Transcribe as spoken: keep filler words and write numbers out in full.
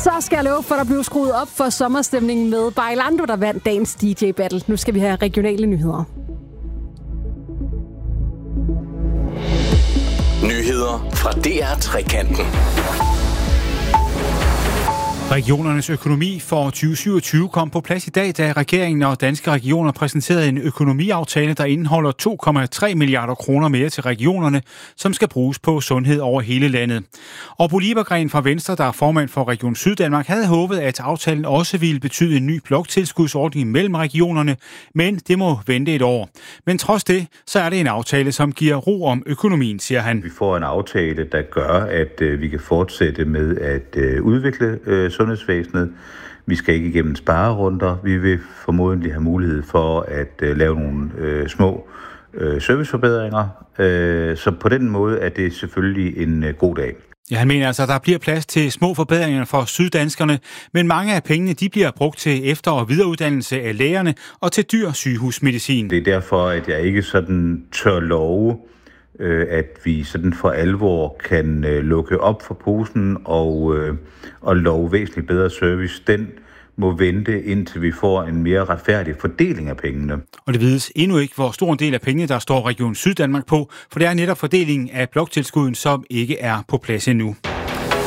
Så skal jeg love for, at der blev skruet op for sommerstemningen med Bailando, der vandt dagens D J Battle. Nu skal vi have regionale nyheder. Nyheder fra D R Trekanten. Regionernes økonomi for tyve syvogtyve kom på plads i dag, da regeringen og Danske Regioner præsenterede en økonomiaftale, der indeholder to komma tre milliarder kroner mere til regionerne, som skal bruges på sundhed over hele landet. Og Bo Liebergreen fra Venstre, der er formand for Region Syddanmark, havde håbet, at aftalen også ville betyde en ny bloktilskudsordning mellem regionerne, men det må vente et år. Men trods det, så er det en aftale, som giver ro om økonomien, siger han. Vi får en aftale, der gør, at øh, vi kan fortsætte med at øh, udvikle øh, sundhedsvæsenet. Vi skal ikke igennem sparerunder. Vi vil formodentlig have mulighed for at øh, lave nogle øh, små øh, serviceforbedringer. Øh, så på den måde er det selvfølgelig en øh, god dag. Ja, han mener altså, at der bliver plads til små forbedringer for syddanskerne, men mange af pengene de bliver brugt til efter- og videreuddannelse af lægerne og til dyr sygehusmedicin. Det er derfor, at jeg ikke sådan tør love, at vi sådan for alvor kan øh, lukke op for posen og, øh, og love væsentligt bedre service. Den må vente, indtil vi får en mere retfærdig fordeling af pengene. Og det vides endnu ikke, hvor stor en del af pengene, der står Region Syddanmark på, for det er netop fordelingen af bloktilskuden, som ikke er på plads endnu.